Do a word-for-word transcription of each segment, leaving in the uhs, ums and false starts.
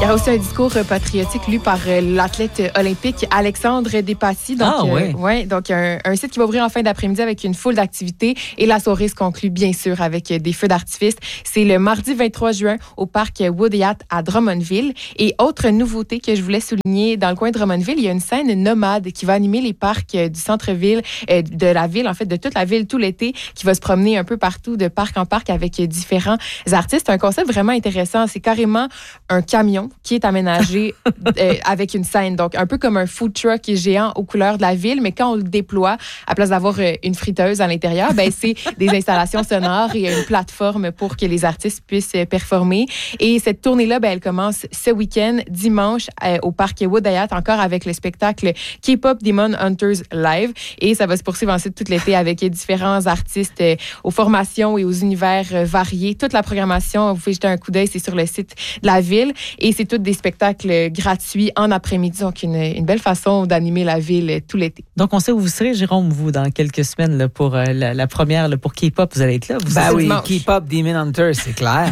Il y aura aussi un discours patriotique lu par l'athlète olympique Alexandre Despatie. Donc, ah oui. Euh, ouais, donc un, un site qui va ouvrir en fin d'après-midi avec une foule d'activités et la soirée se conclut bien sûr avec des feux d'artifice. C'est le mardi vingt-trois juin au parc Woodyat à Drummondville. Et autre nouveauté que je voulais souligner, dans le coin de Drummondville, il y a une scène nomade qui va animer les parcs du centre-ville, euh, de la ville, en fait, de toute la ville tout l'été, qui va se promener un peu partout de parc en parc avec différents artistes. C'est un concept vraiment intéressant. C'est carrément un camion qui est aménagé euh, avec une scène. Donc, un peu comme un food truck géant aux couleurs de la ville, mais quand on le déploie, à place d'avoir euh, une friteuse à l'intérieur, ben, c'est des installations sonores et une plateforme pour que les artistes puissent euh, performer. Et cette tournée-là, ben, elle commence ce week-end, dimanche, euh, au parc Woodyat, encore avec le spectacle K-pop Demon Hunters Live. Et ça va se poursuivre ensuite tout l'été avec différents artistes euh, aux formations et aux univers euh, variés. Toute la programmation, vous pouvez jeter un coup d'œil, c'est sur le site de la ville. Et c'est tous des spectacles gratuits en après-midi. Donc, une, une belle façon d'animer la ville tout l'été. Donc, on sait où vous serez, Jérôme, vous, dans quelques semaines là, pour euh, la, la première là, pour K-pop. Vous allez être là. Vous ben oui, dimanche. K-pop Demon Hunter, c'est clair.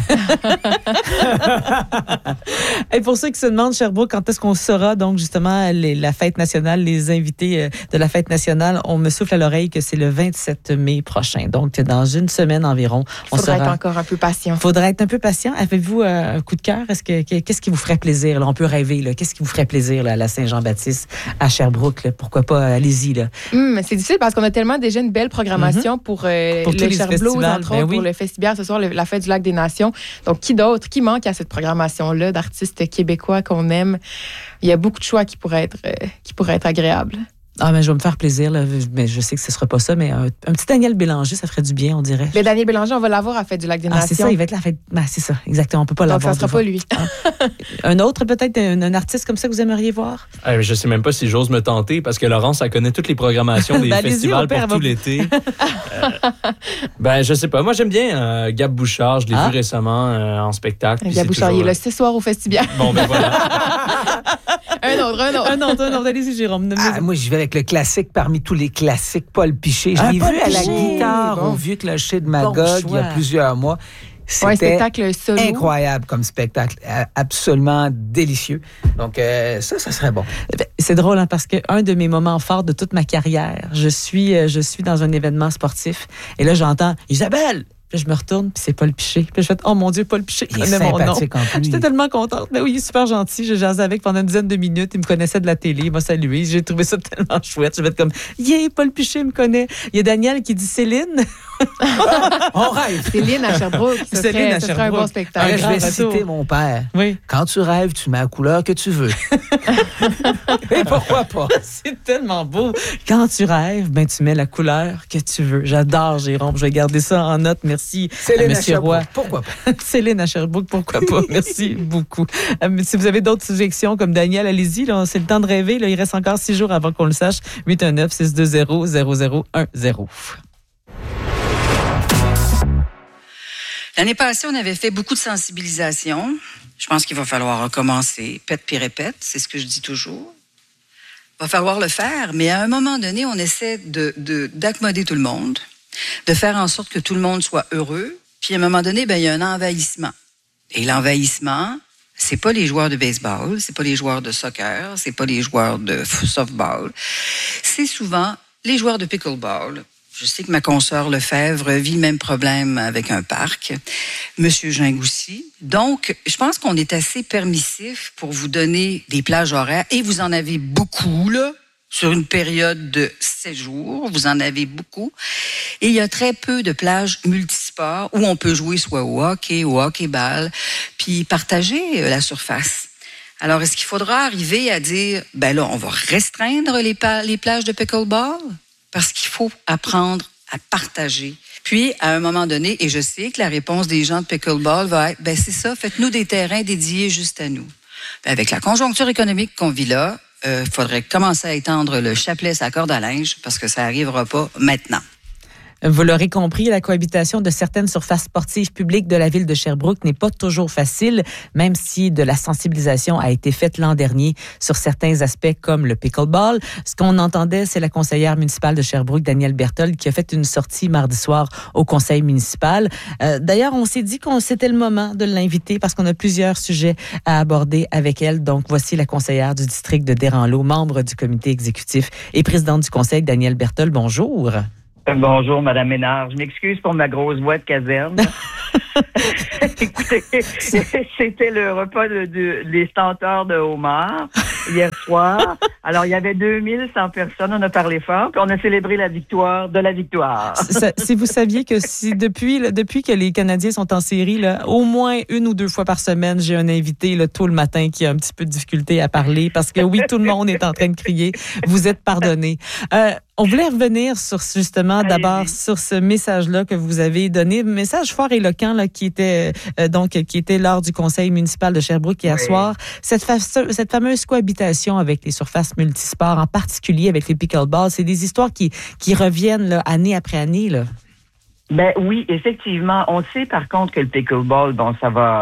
Et pour ceux qui se demandent, Sherbrooke, quand est-ce qu'on saura, donc, justement, les, la fête nationale, les invités euh, de la fête nationale, on me souffle à l'oreille que c'est le vingt-sept mai prochain. Donc, dans une semaine environ, on Faudra sera... être encore un peu patient. Faudra être un peu patient. Avez-vous euh, un coup de cœur? Est-ce que, qu'est-ce qui vous ferait plaisir? Là? On peut rêver. Là. Qu'est-ce qui vous ferait plaisir là, à la Saint-Jean-Baptiste, à Sherbrooke? Là? Pourquoi pas? Allez-y. Là. Hum, c'est difficile parce qu'on a tellement déjà une belle programmation mm-hmm. pour, euh, pour le Cherbloz, entre autres, ben oui. pour le Festibière ce soir, le, la Fête du Lac des Nations. Donc, qui d'autre? Qui manque à cette programmation-là d'artistes québécois qu'on aime? Il y a beaucoup de choix qui pourraient être, euh, qui pourraient être agréables. Ah, mais je vais me faire plaisir, là. Mais je sais que ce ne sera pas ça, mais un, un petit Daniel Bélanger, ça ferait du bien, on dirait. Mais Daniel Bélanger, on va l'avoir à la Fête du Lac des ah, Nations. C'est ça, il va être la fête. Ben, c'est ça, exactement. On ne peut pas Donc, l'avoir. Donc, ça ne sera devant. pas lui. Ah. Un autre, peut-être, un, un artiste comme ça que vous aimeriez voir? Euh, je ne sais même pas si j'ose me tenter parce que Laurence, elle connaît toutes les programmations des ben, festivals pour tout l'été. euh, ben, je sais pas. Moi, j'aime bien euh, Gab Bouchard. Je l'ai ah. vu récemment euh, en spectacle. Gab Bouchard, toujours... il est là ce soir au Festibière. Bon, ben voilà. Un autre, un autre. Un autre, un autre. Allez-y, Jérôme. Ah, moi, je vais avec le classique parmi tous les classiques, Paul Piché. Je l'ai ah, vu Piché. à la guitare bon. au Vieux Clocher de Magog bon il y a plusieurs mois. C'était ouais, un spectacle solo. Incroyable comme spectacle, absolument délicieux. Donc euh, ça, ça serait bon. C'est drôle hein, parce que un de mes moments forts de toute ma carrière, je suis, euh, je suis dans un événement sportif et là j'entends Isabelle. Puis je me retourne, puis c'est Paul Piché. Puis je fais « Oh mon Dieu, Paul Piché connaît mon nom. » J'étais tellement contente. Mais oui, il est super gentil. J'ai jasé avec pendant une dizaine de minutes. Il me connaissait de la télé. Il m'a salué. J'ai trouvé ça tellement chouette. Je vais être comme « Yeah, Paul Piché me connaît. » Il y a Daniel qui dit « Céline. » On rêve. Céline à Sherbrooke. Ce serait, Céline à ce Sherbrooke. serait un bon spectacle. Un je vais retour. citer mon père. Oui. Quand tu rêves, tu mets la couleur que tu veux. Et pourquoi pas? C'est tellement beau. Quand tu rêves, ben, tu mets la couleur que tu veux. J'adore, Jérôme. Je vais garder ça en note. Merci. Céline à Sherbrooke, pourquoi pas? Céline à Sherbrooke, pourquoi pas? Merci beaucoup. Euh, si vous avez d'autres suggestions comme Daniel, allez-y. Là, c'est le temps de rêver. Là, il reste encore six jours avant qu'on le sache. huit un neuf, six deux zéro, zéro zéro un zéro. L'année passée, on avait fait beaucoup de sensibilisation. Je pense qu'il va falloir recommencer. Pète puis répète, c'est ce que je dis toujours. Il va falloir le faire, mais à un moment donné, on essaie de, de, d'accommoder tout le monde, de faire en sorte que tout le monde soit heureux. Puis à un moment donné, ben, il y a un envahissement. Et l'envahissement, c'est pas les joueurs de baseball, c'est pas les joueurs de soccer, c'est pas les joueurs de softball. C'est souvent les joueurs de pickleball. Je sais que ma consoeur Lefebvre vit le même problème avec un parc. Monsieur Gingoussy. Donc, je pense qu'on est assez permissif pour vous donner des plages horaires. Et vous en avez beaucoup, là, sur une période de sept jours. Vous en avez beaucoup. Et il y a très peu de plages multisports où on peut jouer soit au hockey, au hockey-ball, puis partager la surface. Alors, est-ce qu'il faudra arriver à dire, ben là, on va restreindre les, pa- les plages de pickleball? Parce qu'il faut apprendre à partager. Puis, à un moment donné, et je sais que la réponse des gens de pickleball va être, ben c'est ça, faites-nous des terrains dédiés juste à nous. Ben, avec la conjoncture économique qu'on vit là, il euh, faudrait commencer à étendre le chapelet, sa corde à linge, parce que ça n'arrivera pas maintenant. Vous l'aurez compris, la cohabitation de certaines surfaces sportives publiques de la ville de Sherbrooke n'est pas toujours facile, même si de la sensibilisation a été faite l'an dernier sur certains aspects comme le pickleball. Ce qu'on entendait, c'est la conseillère municipale de Sherbrooke, Danielle Berthold, qui a fait une sortie mardi soir au conseil municipal. Euh, d'ailleurs, on s'est dit qu'on c'était le moment de l'inviter parce qu'on a plusieurs sujets à aborder avec elle. Donc, voici la conseillère du district de Desranleau, membre du comité exécutif et présidente du conseil, Danielle Berthold. Bonjour. Bonjour, Madame Ménard. Je m'excuse pour ma grosse voix de caserne. Écoutez, c'était le repas de, de, des stenteurs de homard hier soir. Alors, il y avait deux mille cent personnes. On a parlé fort, puis on a célébré la victoire de la victoire. Ça, si vous saviez que si depuis, là, depuis que les Canadiens sont en série, là, au moins une ou deux fois par semaine, j'ai un invité là, tôt le matin qui a un petit peu de difficulté à parler parce que oui, tout le monde est en train de crier. Vous êtes pardonnés. Euh, On voulait revenir sur justement Allez-y. d'abord sur ce message-là que vous avez donné, message fort éloquent là, qui était euh, donc qui était lors du conseil municipal de Sherbrooke hier oui. soir. Cette, fa- cette fameuse cohabitation avec les surfaces multisports, en particulier avec les pickleball, c'est des histoires qui qui reviennent là, année après année là. Ben oui, effectivement. On sait par contre que le pickleball, bon, ça va